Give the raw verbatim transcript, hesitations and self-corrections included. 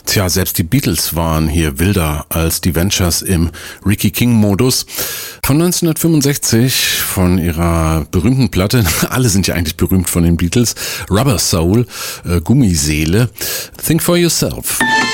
Tja, selbst die Beatles waren hier wilder als die Ventures im Ricky King-Modus. Von neunzehnhundertfünfundsechzig, von ihrer berühmten Platte, alle sind ja eigentlich berühmt von den Beatles, Rubber Soul, äh, Gummiseele, Think for Yourself.